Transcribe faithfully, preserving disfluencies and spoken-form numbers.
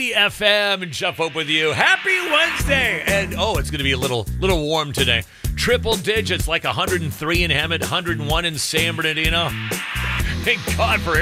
F M and Jeff Hope with you. Happy Wednesday. And oh, it's going to be a little little warm today. Triple digits like one hundred three in Hemet, one hundred one in San Bernardino. Thank God for